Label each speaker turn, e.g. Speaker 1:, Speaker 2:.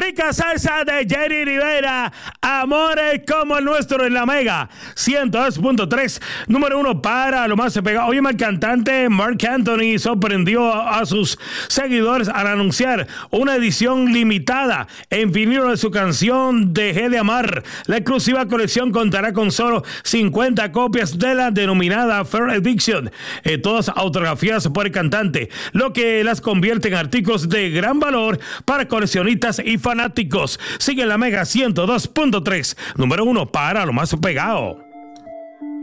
Speaker 1: Rica salsa de Jenny Rivera. Amores como el nuestro en la Mega 102.3. Número 1 para lo más pegado. Oye, el cantante Marc Anthony sorprendió a sus seguidores al anunciar una edición limitada en vinilo de su canción Dejé de Amar. La exclusiva colección contará con solo 50 copias de la denominada Fair Edition, todas autografiadas por el cantante, lo que las convierte en artículos de gran valor para coleccionistas y fanáticos. Sigue la Mega 102.3, número 1 para lo más pegado.